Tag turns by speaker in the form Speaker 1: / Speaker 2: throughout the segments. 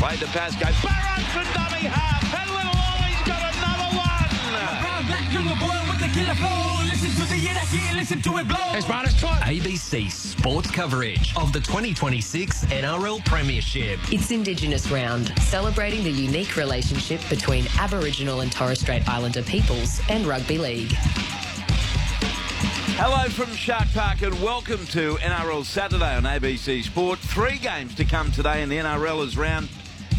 Speaker 1: Played the pass, goes Barron for dummy half, and Little Ollie's got another one.
Speaker 2: ABC Sports coverage of the 2026 NRL Premiership.
Speaker 3: It's Indigenous Round, celebrating the unique relationship between Aboriginal and Torres Strait Islander peoples and rugby league.
Speaker 1: Hello from Shark Park and welcome to NRL Saturday on ABC Sport. 3 games to come today in the NRL as round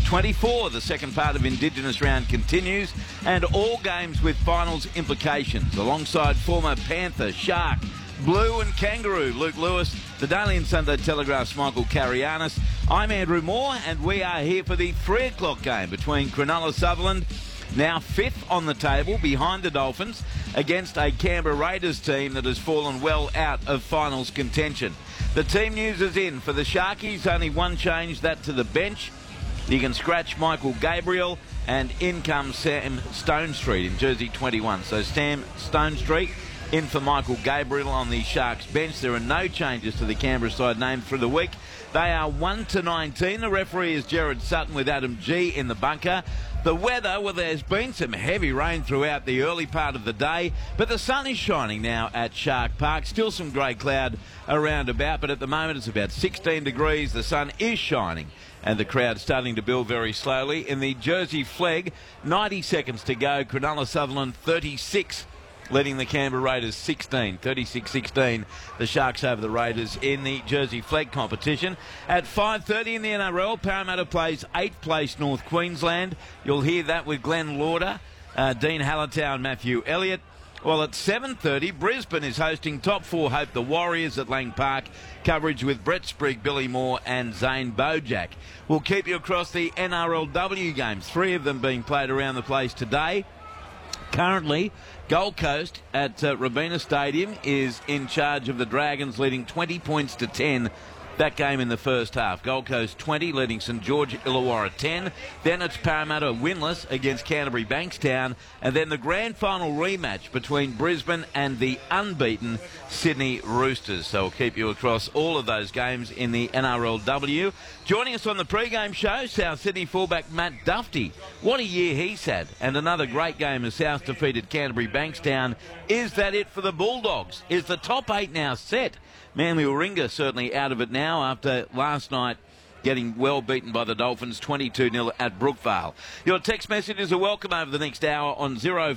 Speaker 1: 24. The second part of Indigenous Round continues and all games with finals implications. Alongside former Panther, Shark, Blue and Kangaroo Luke Lewis, the Daily and Sunday Telegraph's Michael Carianis. I'm Andrew Moore and we are here for the 3 o'clock game between Cronulla Sutherland, now 5th on the table behind the Dolphins, against a Canberra Raiders team that has fallen well out of finals contention. The team news is in for the Sharkies, only one change, that to the bench. You can scratch Michael Gabriel and in comes Sam Stonestreet in jersey 21. So Sam Stonestreet in for Michael Gabriel on the Sharks bench. There are no changes to the Canberra side named for the week. They are 1-19. The referee is Jared Sutton with Adam G in the bunker. The weather, well, there's been some heavy rain throughout the early part of the day, but the sun is shining now at Shark Park. Still some grey cloud around about, but at the moment it's about 16 degrees. The sun is shining and the crowd starting to build very slowly. In the Jersey Flegg, 90 seconds to go. Cronulla Sutherland 36, leading the Canberra Raiders 16, 36-16. The Sharks over the Raiders in the Jersey Flegg competition. At 5:30 in the NRL, Parramatta plays 8th place North Queensland. You'll hear that with Glenn Lauder, Dean Hallertau and Matthew Elliott. Well, at 7:30, Brisbane is hosting top 4 hope the Warriors at Lang Park. Coverage with Brett Sprigg, Billy Moore and Zane Bojack. We'll keep you across the NRLW games, 3 of them being played around the place today. Currently, Gold Coast at Robina Stadium is in charge of the Dragons, leading 20 points to 10. That game in the first half. Gold Coast 20, leading St George Illawarra 10. Then it's Parramatta winless against Canterbury Bankstown. And then the grand final rematch between Brisbane and the unbeaten Sydney Roosters. So we'll keep you across all of those games in the NRLW. Joining us on the pre-game show, South Sydney fullback Matt Dufty. What a year he's had. And another great game as South defeated Canterbury Bankstown. Is that it for the Bulldogs? Is the top 8 now set? Manly Warringah certainly out of it now after last night getting well beaten by the Dolphins 22-0 at Brookvale. Your text messages are welcome over the next hour on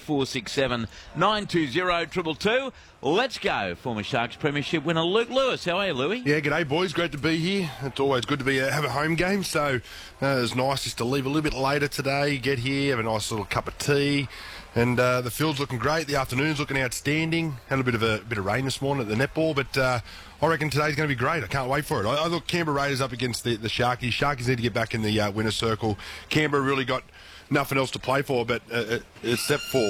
Speaker 1: 0467 920 222. Let's go, former Sharks Premiership winner Luke Lewis. How are you, Louie?
Speaker 4: Yeah, g'day boys. Great to be here. It's always good to be have a home game, so it's nice just to leave a little bit later today, get here, have a nice little cup of tea. And the field's looking great. The afternoon's looking outstanding. Had a bit of rain this morning at the netball, but I reckon today's going to be great. I can't wait for it. I look Canberra Raiders up against the Sharkies. Sharkies need to get back in the winner's circle. Canberra really got nothing else to play for, but except for,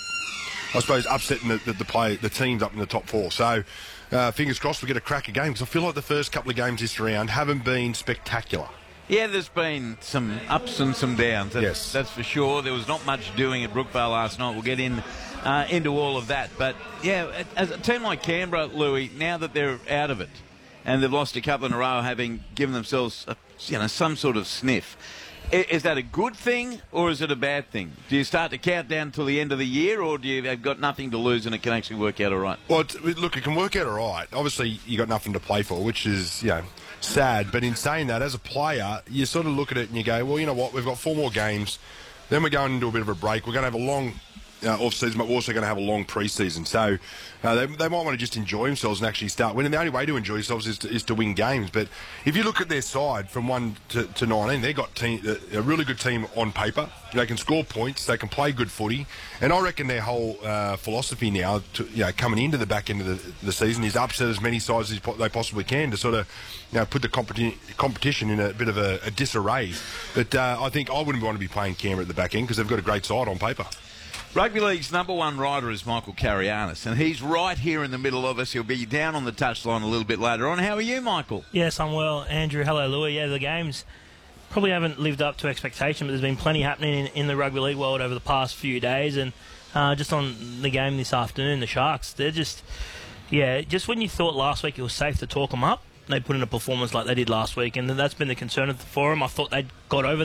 Speaker 4: I suppose, upsetting the teams up in the top 4. So fingers crossed we get a cracker game, because I feel like the first couple of games this round haven't been spectacular.
Speaker 1: Yeah, there's been some ups and some downs. That's for sure. There was not much doing at Brookvale last night. We'll get into all of that. But, yeah, as a team like Canberra, Louis, now that they're out of it and they've lost a couple in a row, having given themselves some sort of sniff, is that a good thing or is it a bad thing? Do you start to count down till the end of the year, or do you have got nothing to lose and it can actually work out all right?
Speaker 4: Well, look, it can work out all right. Obviously, you got nothing to play for, which is, sad. But in saying that, as a player, you sort of look at it and you go, well, you know what, we've got 4 more games, then we're going into a bit of a break. We're going to have a long off-season, but we're also going to have a long pre-season. So they might want to just enjoy themselves and actually start winning. The only way to enjoy yourselves is to win games. But if you look at their side from 1 to 19, they've got a really good team on paper. They can score points. They can play good footy. And I reckon their whole philosophy now, coming into the back end of the season, is upset as many sides as they possibly can to sort of put the competition in a bit of a disarray. But I think I wouldn't want to be playing Canberra at the back end because they've got a great side on paper.
Speaker 1: Rugby League's number 1 rider is Michael Carianis, and he's right here in the middle of us. He'll be down on the touchline a little bit later on. How are you, Michael?
Speaker 5: Yes, I'm well. Andrew, hello, Louis. Yeah, the games probably haven't lived up to expectation, but there's been plenty happening in the rugby league world over the past few days, and just on the game this afternoon, the Sharks, they're just when you thought last week it was safe to talk them up, they put in a performance like they did last week, and that's been the concern for them. I thought they'd got over